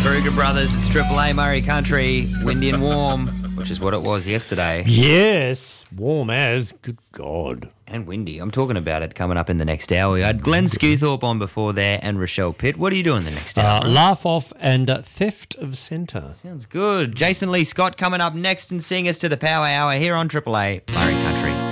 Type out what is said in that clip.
Kruger Brothers, it's Triple A Murray Country, windy and warm, which is what it was yesterday. Yes, warm as, good God. And windy. I'm talking about it coming up in the next hour. We had Glenn Skewthorpe on before there and Rochelle Pitt. What are you doing the next hour? Laugh Off and Theft of Centre. Sounds good. Jason Lee Scott coming up next and seeing us to the Power Hour here on Triple A Murray Country.